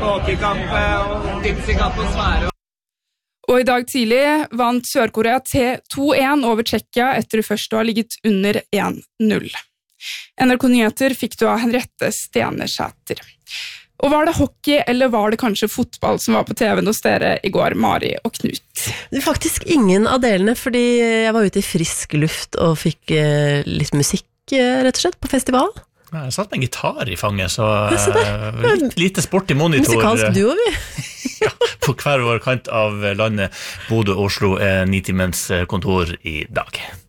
hockeykamp og sinnssyk atmosfære. Og I dag tidlig vant Sør-Korea til 2-1 over Tsjekkia etter det første å ha ligget under 1-0. NRK Nyheter fikk du av Henriette Stenesæter. Og var det hockey, eller var det kanskje fotball som var på TV-en hos dere I går, Mari og Knut? Det var faktisk ingen av delene, fordi jeg var ute I frisk luft og fikk litt musikk, rett og slett, på festival. Jeg satt med en gitar I fanget, så litt lite sport I monitor. Musikalsk duo, vi. Ja, på hver vår kant av landet, Bodø og Oslo, 9 timens kontor I dag.